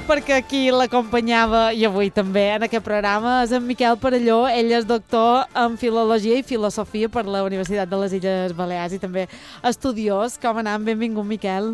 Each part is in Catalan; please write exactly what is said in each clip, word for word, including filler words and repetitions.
perquè aquí l'acompanyava, i avui també en aquest programa, és en Miquel Perelló. Ell és doctor en Filologia i Filosofia per la Universitat de les Illes Balears i també estudiós. Com anem? Benvingut, Miquel.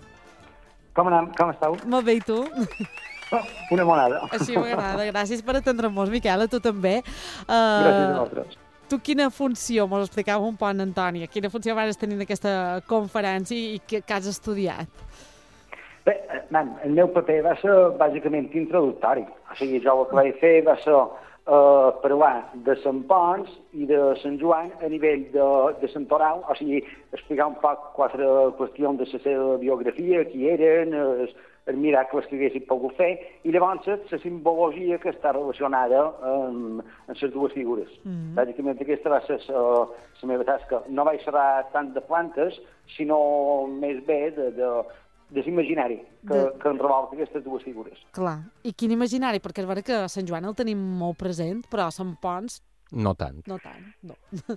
Com anem? Com esteu? Molt bé, i tu? Oh, una monada. Així m'agrada. Gràcies per atendre'ns, Miquel, a tu també. Uh, Gràcies a vosaltres. Tu quina funció, mos explicava un poc, Antònia, quina funció vas tenir en aquesta conferència i què, què has estudiat? Bé, man, el meu paper va ser bàsicament introductori. O sigui, jo el que vaig fer va ser uh, parlar de Sant Pons i de Sant Joan a nivell de, de Santoral, o sigui, explicar un poc quatre qüestions de la seva biografia, qui eren, els, els miracles que haguessin pogut fer, i llavors la simbologia que està relacionada amb, amb les dues figures. Mm-hmm. Bàsicament aquesta va ser la meva tasca. No vaig xerrar tant de plantes, sinó més bé de, de, de l'imaginari que, de... que enrevolta aquestes dues figures. Clar. I quin imaginari? Perquè és vera que Sant Joan el tenim molt present, però Sant Pons... No tant. No tant, no.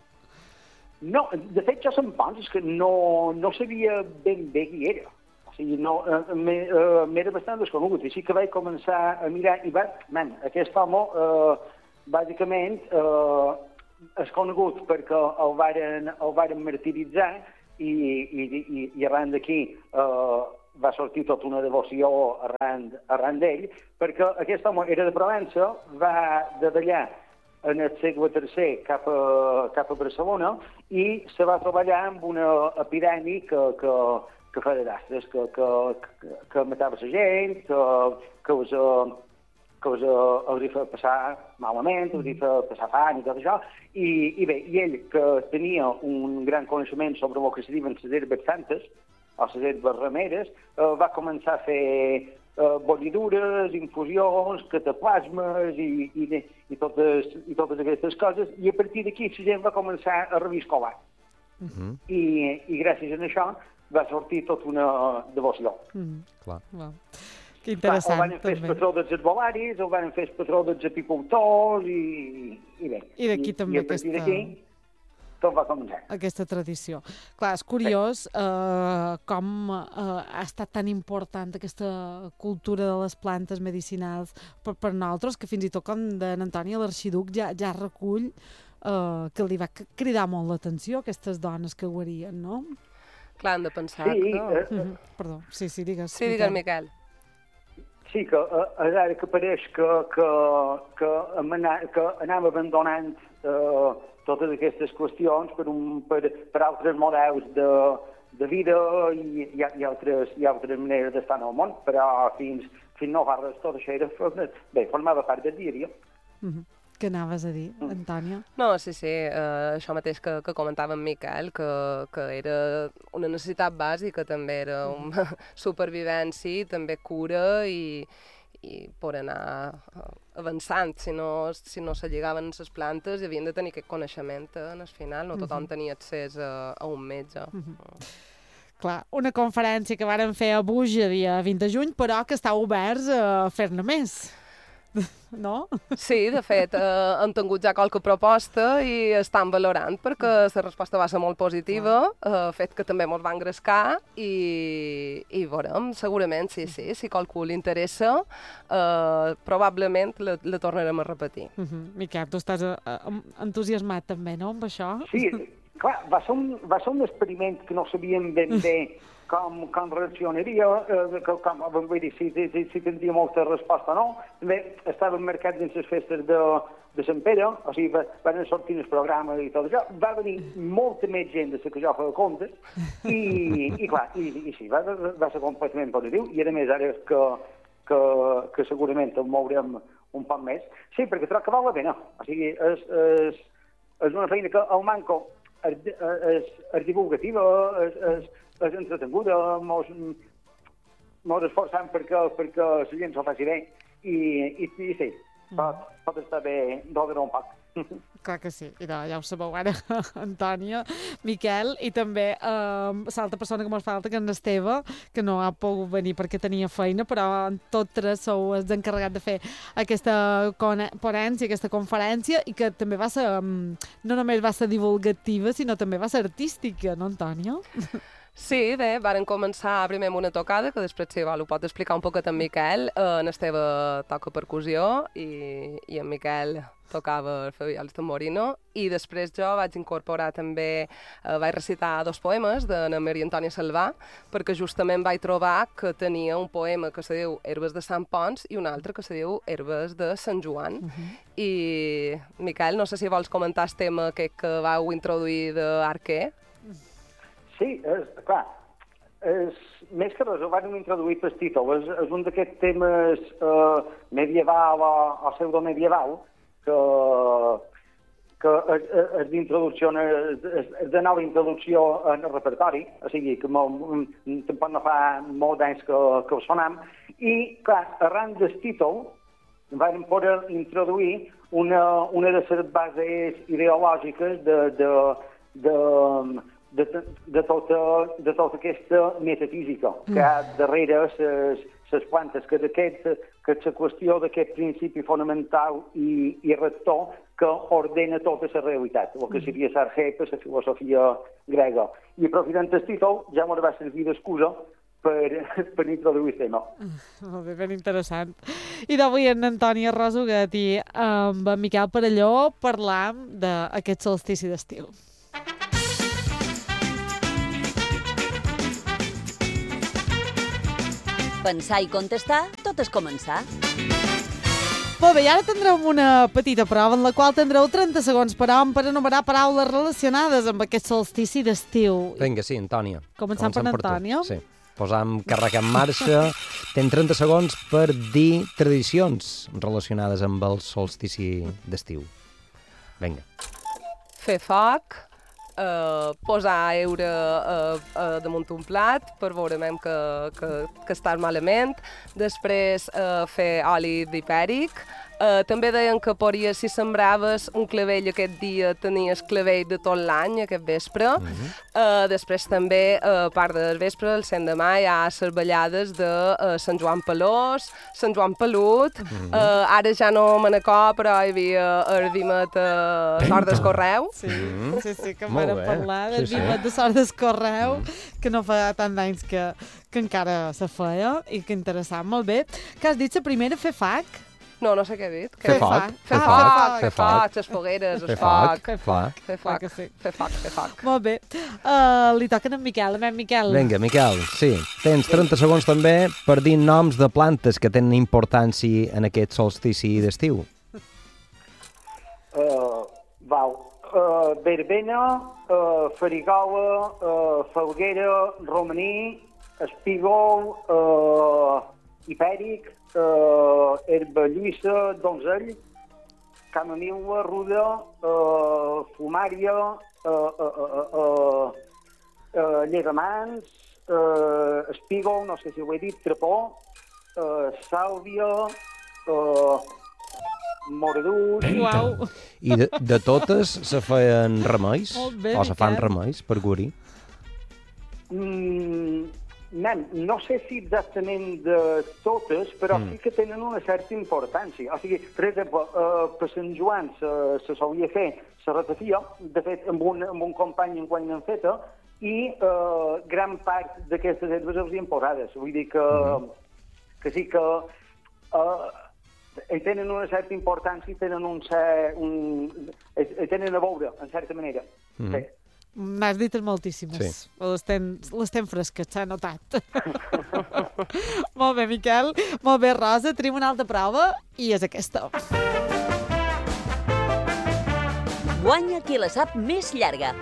No, de fet, jo Sant Pons és que no, no sabia ben bé qui era. O sigui, no, m'era bastant desconegut, així que vaig començar a mirar i va, man, aquest home, eh, bàsicament, eh, és conegut perquè el varen, el varen martiritzar i, i, i, i arran d'aquí eh, va sortir tota una devoció arran, arran d'ell, perquè aquest home era de Provença, va de d'allà en el segle tercer cap a, cap a Barcelona i se va treballar amb una epidèmia que, que que feia desastres, que, que, que, que matava la gent, que, que us, que us, us hi feia passar malament, us hi feia passar fam i tot això. I, i bé, i ell, que tenia un gran coneixement sobre el que se diuen les herbes santes, o les herbes remeres, eh, va començar a fer eh, bolidures, infusions, cataplasmes i, i, i, totes, i totes aquestes coses, i a partir d'aquí la gent va començar a reviscolar. Uh-huh. I, I gràcies a això va sortir tot una devoció. Mm. Clar. Wow. Que interessant, va, el van fer el patró dels arbolaris, el van fer el patró dels apicultors i, i bé. I d'aquí també i a partir aquesta... d'aquí tot va començar. Aquesta tradició. Clar, és curiós eh, com eh, ha estat tan important aquesta cultura de les plantes medicinals per, per nosaltres, que fins i tot com d'en Antònia l'Arxiduc ja, ja recull eh, que li va cridar molt l'atenció a aquestes dones que guarien, no? Clar, hem de pensar sí, que... Eh, uh-huh. Perdó, sí, sí, digues. Sí, digues, Miquel. Sí, que eh, ara que pareix que, que, que, anar, que anem abandonant eh, totes aquestes qüestions per, un, per, per altres models de, de vida i, i, i, altres, i altres maneres d'estar en el món, però fins, fins no fa res tot això era, bé, formava part del dia a dia. Uh-huh. Què anaves a dir, Antònia? No, sí, sí, uh, això mateix que, que comentava en Miquel, que, que era una necessitat bàsica, també era una supervivència, també cura i, i per anar avançant. Si no, si no se lligaven les plantes i havien de tenir aquest coneixement en el final, no tothom tenia accés a, a un metge. Uh-huh. Clar, una conferència que varen fer a Buja dia vint de juny, però que està oberts a fer-ne més. No? Sí, de fet, eh, han tingut ja qualque proposta i estan valorant perquè la resposta va ser molt positiva, eh, fet que també ens van engrescar i, i veurem, segurament, sí, sí, si qualcú li interessa, eh, probablement la, la tornarem a repetir. Uh-huh. Miquel, tu estàs uh, entusiasmat també, no?, amb això? Sí, clar, va ser un, va ser un experiment que no sabíem ben bé com, com reaccionaria, eh, com, vull dir, si, si, si tindria molta resposta o no. També estava marcat dins les festes de, de Sant Pere, o sigui, va, van sortir el programa i tot això. Va venir molta més gent de la que jo feia compte, i, i clar, i, i sí, va, va ser completament positiu, i a més ara que, que, que segurament el mourem un poc més. Sí, perquè trobo que val la pena. O sigui, és, és, és una feina que el manco és, és, és divulgativa, és, és, és entretenguda, mos, mos esforçant perquè, perquè la gent s'ho faci bé i, i, i sí, pot, pot estar bé d'ordre un poc. Clar que sí, i no, ja ho sabeu ara, Antònia, Miquel, i també eh, l'altra persona que mos falta, que és l'Esteve, que no ha pogut venir perquè tenia feina, però tots tres sou els encarregats de fer aquesta ponència, aquesta conferència, i que també va ser, no només va ser divulgativa, sinó també va ser artística, no, Antònia? Sí, bé, varen començar primer amb una tocada, que després sí, ho pot explicar un poquet en Miquel. En Esteve toca percussió i, i en Miquel tocava el viols tamborino, i després jo vaig incorporar també, eh, vaig recitar dos poemes de na Maria Antònia Salvà, perquè justament vaig trobar que tenia un poema que se diu Herbes de Sant Pons i un altre que se diu Herbes de Sant Joan. Uh -huh. I, Miquel, no sé si vols comentar el tema aquest que vau introduir d'Arquer. Sí, és, clar, és, més que res, ho vam introduir per títol. És, és un d'aquests temes eh, medieval o, o pseudomedieval que, que és, és d'introducció, és de nova introducció en el repertori, o sigui, que molt, tampoc no fa molt d'anys que, que ho sonam, i, clar, arran del títol vam poder introduir una, una de les bases ideològiques de, de, de, de, de, tota, de tota aquesta metafísica que hi ha darrere les plantes, que d'aquest que la qüestió d'aquest principi fonamental i, i rector que ordena tota la realitat, el que seria l'arquepe, la filosofia grega. I aprofitant el títol ja m'ho va servir d'excusa per, per introduir el tema. Molt bé, ben interessant. I d'avui en Antònia Rosuguet i amb en Miquel Perelló parlam d'aquest solstici d'estiu. Pensar i contestar, tot és començar. Molt bé, i ara tindrem una petita prova en la qual tindreu trenta segons per hom per enumerar paraules relacionades amb aquest solstici d'estiu. Vinga, sí, Antònia. Començant, Començant per Antònia. Sí. Posam càrrec en marxa. Ten trenta segons per dir tradicions relacionades amb el solstici d'estiu. Vinga. Fer foc, uh, posar eure uh, uh, damunt un plat per veure que, que, que estàs malament. Després uh, fer oli d'hipèric. Uh, també deien que podries, si sembraves un clavell aquest dia, tenies clavell de tot l'any, aquest vespre. Uh -huh. uh, després també, a uh, part del vespre, el cent de mai, hi ha les ballades de uh, Sant Joan Pelós, Sant Joan Pelut. Uh -huh. uh, ara ja no me n'acó, però hi havia el Vimet uh, Sort d'Escorreu. Sí, uh -huh. sí, sí, que em van parlar del sí, Vimet sí. de Sort d'Escorreu, uh -huh. que no fa tant d'anys que, que encara se feia, i que interessant. Molt bé. Que has dit la primera, fer fac? No, no sé què he dit. Fer foc. Fer foc, fer foc, les fogueres, el foc. Fer foc. Fer foc, fer foc, fer foc. Molt bé. Uh, li toquen a en Miquel. A en Miquel. Vinga, Miquel, sí. Tens trenta segons també per dir noms de plantes que tenen importància en aquest solstici d'estiu. Uh, val. Uh, verbena, uh, farigola, uh, falguera, romaní, espígol, uh, hipèric, Uh, herba lluïssa, donzell, camamil·la, ruda, uh, fumària, uh, uh, uh, uh, uh, llevamans, uh, espígol, no sé si ho he dit, trapó, uh, sàlvia, uh, moradús... Uau! I de, de totes se feien remeis? Bé, o se fan remeis per guarir? Mm, nen, no sé si exactament de totes, però mm. sí que tenen una certa importància. O sigui, per exemple, uh, per Sant Joan se, se solia fer la ratafia, de fet, amb un, amb un company en quan n'han feta, i uh, gran part d'aquestes herbes els hi han posades. Vull dir que, mm. que sí que uh, tenen una certa importància i tenen un, un, tenen a veure, en certa manera. Mm. Sí. N'has dit moltíssimes. Sí. Les ten, les ten fresques, s'ha notat. Molt bé, Miquel. Molt bé, Rosa. Tenim una altra prova i és aquesta. Guanya qui la sap més llarga.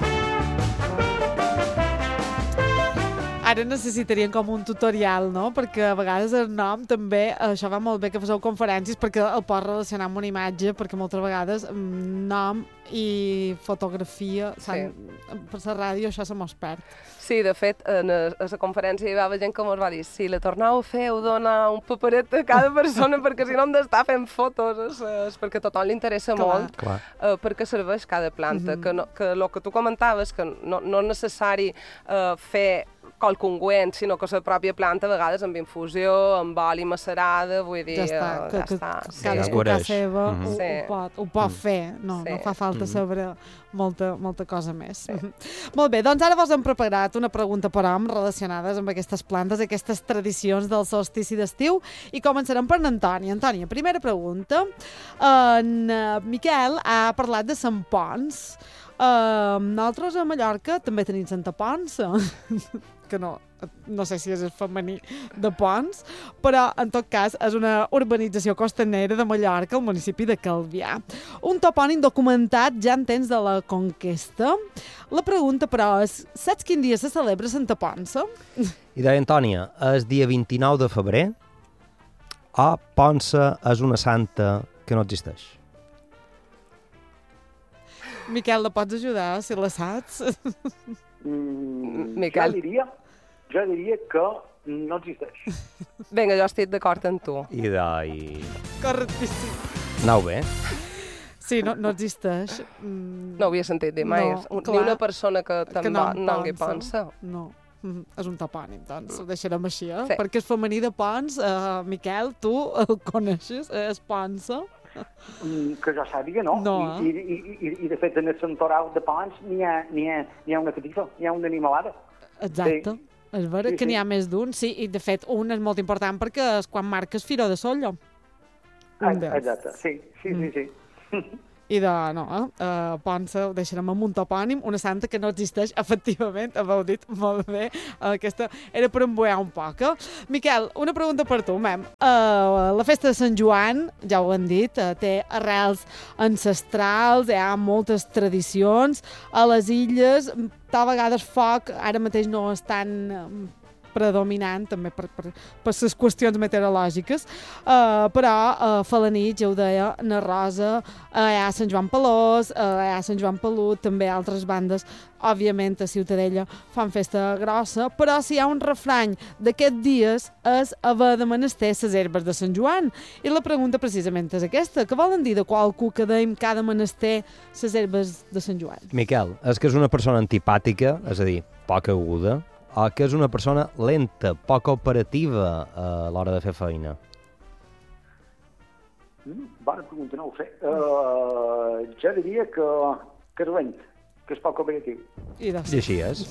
Ara necessitarien com un tutorial, no? Perquè a vegades el nom també, això va molt bé que faceu conferències perquè el pots relacionar amb una imatge, perquè moltes vegades nom i fotografia, sí. Per la ràdio això se mos perd. Sí, de fet, en a, a la conferència hi va haver gent que mos va dir si la tornau a fer, heu donar un paperet a cada persona perquè si no hem d'estar fent fotos, és, és perquè a tothom li interessa clar. molt clar. Uh, perquè serveix cada planta, mm -hmm. que, no, que el que tu comentaves, que no, no és necessari uh, fer colcongüent, sinó que la pròpia planta a vegades amb infusió, amb oli macerada, vull dir, Ja està, eh, que, ja que està. Sí, cadascú a ja casa seva Mhm. ho, Sí. ho pot, ho pot fer, no, Sí. no fa falta Mhm. saber molta, molta cosa més. Molt bé, doncs ara vos hem preparat una pregunta per hom relacionades amb aquestes plantes, aquestes tradicions del solstici d'estiu, i començarem per Antònia. Antònia, primera pregunta. En uh, Miquel ha parlat de Sant Pons. Uh, nosaltres a Mallorca també tenim Santa Pons, que no, no sé si és el femení de Pons, però en tot cas és una urbanització costanera de Mallorca, al municipi de Calvià. Un topònim documentat ja en temps de la conquesta. La pregunta, però, és: saps quin dia se celebra Santa Ponça? I deia Antònia, és dia vint-i-nou de febrer, o Ponça és una santa que no existeix? Miquel, la pots ajudar, si la saps? Mm, Miquel. Jo diria, jo diria que no existeix. Vinga, jo estic d'acord amb tu. I de... Correctíssim. Anau bé. Sí, no, no existeix. Mm, No ho havia sentit dir mai. No, Ni clar. una persona que que te'n no va, en no en Ponça. pensa. No. Mm, és un topònim, doncs ho deixarem així, eh? Sí. Perquè és femení de Pons. Uh, Miquel, tu el coneixes? És Ponça? Mm, que jo sàpiga, no. No, I, i, i, i, de fet, en el santoral de Pons n'hi ha, n'hi ha, n'hi ha una catifa, n'hi ha una animalada. Exacte. Sí. És vera Sí, que n'hi sí. ha més d'un, sí, i de fet un és molt important perquè és quan marques Firó de Sollo. Un d'ells. Exacte, sí, sí, Mm. sí, sí. I de, no, eh? Uh, Ponça ho deixarem amb un topònim, una santa que no existeix, efectivament, haveu dit molt bé, uh, aquesta era per emboiar un poc. Eh? Miquel, una pregunta per tu, mem. Uh, la festa de Sant Joan, ja ho hem dit, uh, té arrels ancestrals, hi ha moltes tradicions, a les illes, tal vegades foc, ara mateix no és tan um, predominant, també per, per, per les qüestions meteorològiques, uh, però uh, fa la nit, ja ho deia, na Rosa, uh, hi ha Sant Joan Pelós, uh, hi ha Sant Joan Pelut, també altres bandes, òbviament a Ciutadella fan festa grossa, però si hi ha un refrany d'aquests dies és haver de menester les herbes de Sant Joan. I la pregunta precisament és aquesta, què volen dir de qualcú que deim que ha de menester les herbes de Sant Joan? Miquel, és que és una persona antipàtica, és a dir, poc aguda, o que és una persona lenta, poc operativa a l'hora de fer feina? Mm, bona pregunta, no ho sé. Uh, jo diria que, que és lent, que és poc operatiu. I, de... I així és.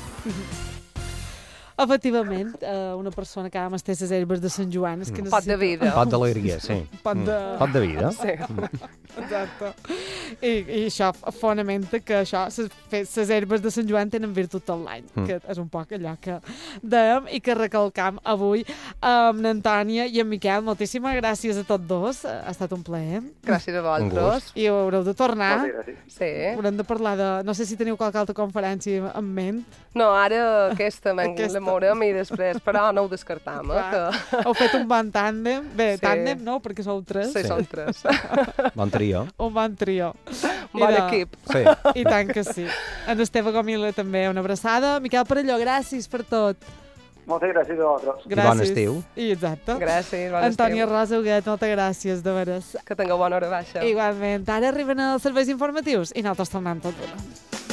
Efectivament, uh, una persona que ha de menester les herbes de Sant Joan és que Pot de necessita... vida. Pot d'alegria, sí. Pot de... Mm. Pot de vida. Sí. Exacte. I, I això fonamenta que això, les herbes de Sant Joan tenen virtut tot l'any, Mm. que és un poc allò que dèiem i que recalcam avui amb n'Antònia i en Miquel. Moltíssimes gràcies a tots dos, ha estat un plaer. Gràcies a vosaltres. I haureu de tornar. Moltes gràcies. Sí. Haurem de parlar de... No sé si teniu qualque altra conferència en ment. No, ara aquesta, Aquesta. la mourem i després, però no ho descartam, eh? Clar. Que... Heu fet un bon tàndem. Bé, Sí. tàndem no, perquè sou tres. Sí, Sí. són tres. Bon trio. Un bon trio. Un I bon de- equip. Sí. I tant que sí. En Esteve Gomila també una abraçada. Miquel Parelló, gràcies per tot. Moltes gràcies a vosaltres. I bon estiu. I exacte. Gràcies, bon Antònia estiu. Rosa Huguet, moltes gràcies, de veres. Que tingueu bona hora baixa. Igualment. Ara arriben els serveis informatius i nosaltres tornem tot d'una.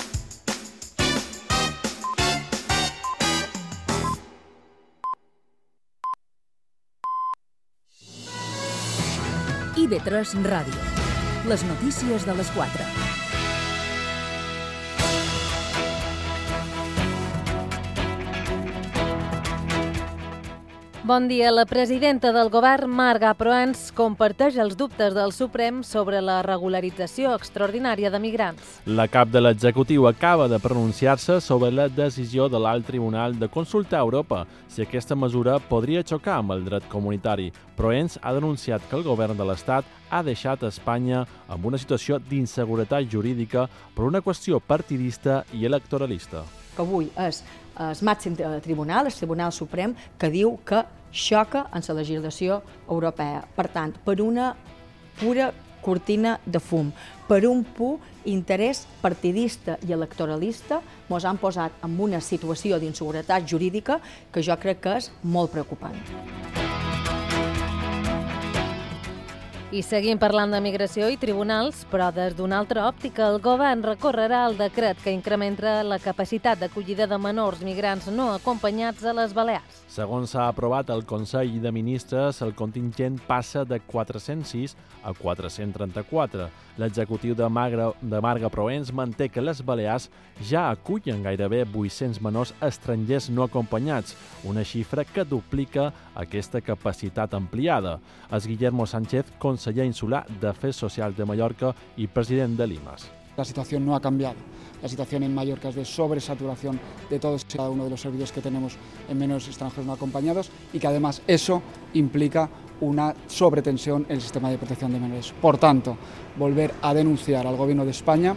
I V tres Ràdio. Les notícies de les quatre. Bon dia. La presidenta del govern, Marga Proens, comparteix els dubtes del Suprem sobre la regularització extraordinària de migrants. La cap de l'executiu acaba de pronunciar-se sobre la decisió de l'alt tribunal de consultar a Europa si aquesta mesura podria xocar amb el dret comunitari. Proens ha denunciat que el govern de l'Estat ha deixat Espanya amb una situació d'inseguretat jurídica per una qüestió partidista i electoralista. Que avui és el màxim tribunal, el Tribunal Suprem, que diu que xoca amb la legislació europea. Per tant, per una pura cortina de fum, per un pur interès partidista i electoralista, ens han posat en una situació d'inseguretat jurídica que jo crec que és molt preocupant. I seguim parlant de migració i tribunals, però des d'una altra òptica, el govern recorrerà el decret que incrementa la capacitat d'acollida de menors migrants no acompanyats a les Balears. Segons s'ha aprovat el Consell de Ministres, el contingent passa de quatre-cents sis a quatre-cents trenta-quatre. L'executiu de Marga, de Marga Proens manté que les Balears ja acullen gairebé vuit-cents menors estrangers no acompanyats, una xifra que duplica aquesta capacitat ampliada. És Guillermo Sánchez, conseller insular d'Afers Socials de Mallorca i president de l'IMAS. La situación no ha cambiado. La situación en Mallorca es de sobresaturación de todos y cada uno de los servicios que tenemos en menores extranjeros no acompañados y que además eso implica una sobretensión en el sistema de protección de menores. Por tanto, volver a denunciar al Gobierno de España.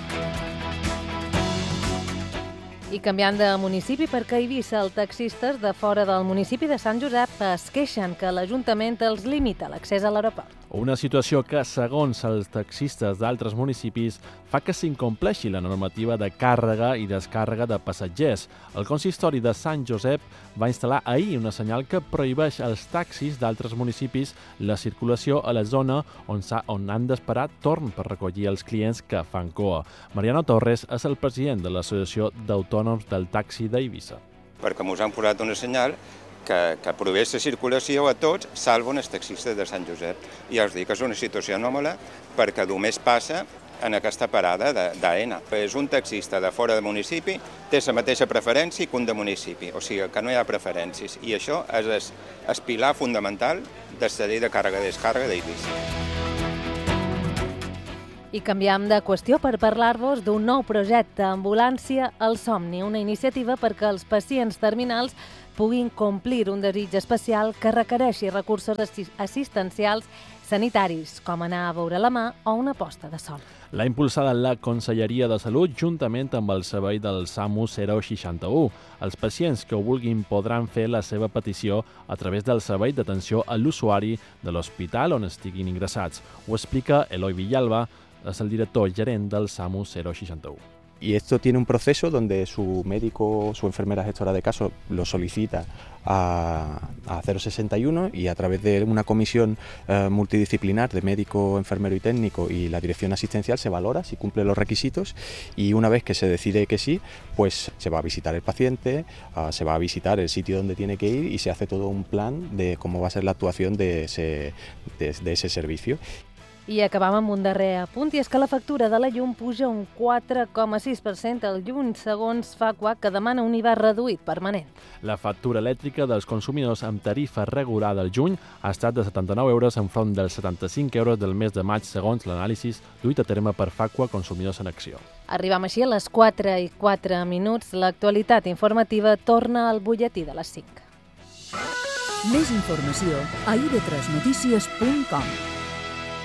I canviant de municipi, perquè a Eivissa els taxistes de fora del municipi de Sant Josep es queixen que l'Ajuntament els limita l'accés a l'aeroport. Una situació que, segons els taxistes d'altres municipis, fa que s'incompleixi la normativa de càrrega i descàrrega de passatgers. El consistori de Sant Josep va instal·lar ahir una senyal que prohibeix als taxis d'altres municipis la circulació a la zona on, on han d'esperar torn per recollir els clients que fan coa. Mariano Torres és el president de l'Associació d'Autònoms del Taxi d'Eivissa. Perquè ens han posat una senyal que, que prohibeix la circulació a tots, salvo els taxistes de Sant Josep. I els dic que és una situació anòmala perquè només passa en aquesta parada d'Aena. És un taxista de fora del municipi, té la mateixa preferència que un de municipi, o sigui que no hi ha preferències. I això és el pilar fundamental de la llei de càrrega i descàrrega d'Eivissa. I canviem de qüestió per parlar-vos d'un nou projecte, Ambulància al Somni, una iniciativa perquè els pacients terminals puguin complir un desig especial que requereixi recursos assistencials sanitaris, com anar a veure la mà o una posta de sol. L'ha impulsada la Conselleria de Salut juntament amb el servei del SAMU zero seixanta-u. Els pacients que ho vulguin podran fer la seva petició a través del servei d'atenció a l'usuari de l'hospital on estiguin ingressats. Ho explica Eloi Villalba, es el director gerent del SAMU zero seixanta-u. Y esto tiene un proceso donde su médico, su enfermera gestora de caso lo solicita a, a cero sesenta y uno y a través de una comisión eh, multidisciplinar de médico, enfermero y técnico y la dirección asistencial se valora si cumple los requisitos y una vez que se decide que sí, pues se va a visitar el paciente, uh, se va a visitar el sitio donde tiene que ir y se hace todo un plan de cómo va a ser la actuación de ese, de, de ese servicio. I acabam amb un darrer apunt, i és que la factura de la llum puja un quatre coma sis per cent al juny, segons Facua, que demana un I V A reduït permanent. La factura elèctrica dels consumidors amb tarifa regulada al juny ha estat de setanta-nou euros enfront dels setanta-cinc euros del mes de maig, segons l'anàlisi duit a terme per Facua Consumidors en Acció. Arribam així a les quatre i quatre minuts. L'actualitat informativa torna al butlletí de les cinc. Més informació a i ve tres notícies punt com.